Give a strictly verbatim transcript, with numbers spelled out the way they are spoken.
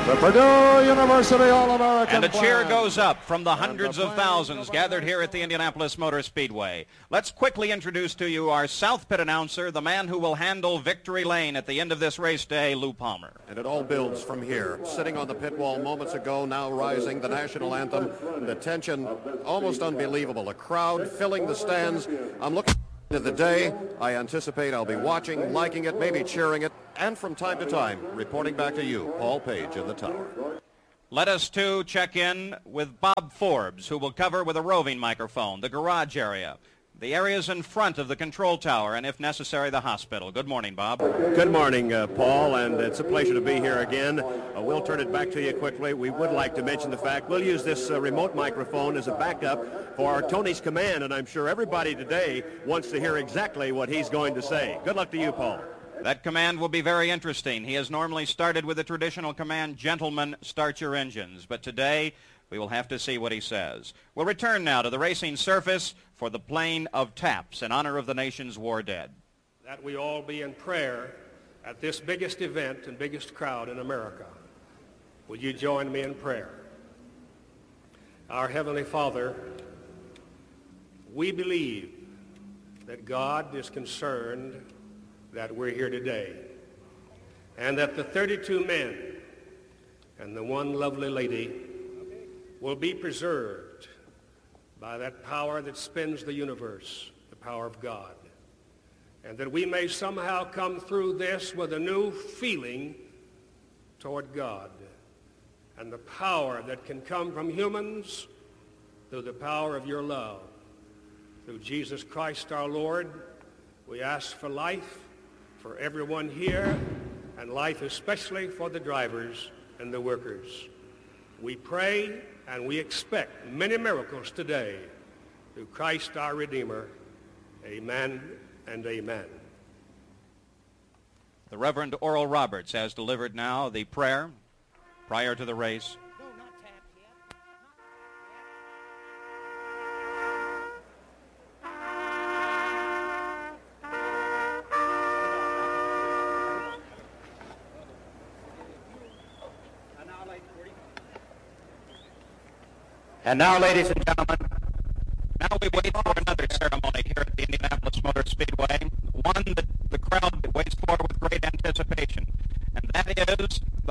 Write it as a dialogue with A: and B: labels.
A: The Purdue University All-American
B: And a cheer
A: flag.
B: goes up from the hundreds of thousands gathered here at the Indianapolis Motor Speedway. Let's quickly introduce to you our South Pit announcer, the man who will handle victory lane at the end of this race day, Lou Palmer.
C: And it all builds from here. Sitting on the pit wall moments ago, now rising, the national anthem. The tension almost unbelievable. A crowd filling the stands. I'm looking to the day. I anticipate I'll be watching, liking it, maybe cheering it, and from time to time, reporting back to you, Paul Page in the tower.
B: Let us, too, check in with Bob Forbes, who will cover with a roving microphone the garage area, the areas in front of the control tower, and if necessary, the hospital. Good morning, Bob.
D: Good morning, uh, Paul, and it's a pleasure to be here again. Uh, we'll turn it back to you quickly. We would like to mention the fact we'll use this uh, remote microphone as a backup for Tony's command, and I'm sure everybody today wants to hear exactly what he's going to say. Good luck to you, Paul.
B: That command will be very interesting. He has normally started with the traditional command, gentlemen, start your engines. But today, we will have to see what he says. We'll return now to the racing surface for the Plain of Taps in honor of the nation's war dead.
E: That we all be in prayer at this biggest event and biggest crowd in America. Will you join me in prayer? Our Heavenly Father, we believe that God is concerned that we're here today, and that the thirty-two men and the one lovely lady will be preserved by that power that spins the universe, the power of God, and that we may somehow come through this with a new feeling toward God and the power that can come from humans through the power of your love. Through Jesus Christ our Lord, we ask for life for everyone here, and life especially for the drivers and the workers. We pray and we expect many miracles today through Christ our Redeemer. Amen and amen.
B: The Reverend Oral Roberts has delivered now the prayer prior to the race. And now, ladies and gentlemen, now we wait for another ceremony here at the Indianapolis Motor Speedway, one that the crowd waits for with great anticipation, and that is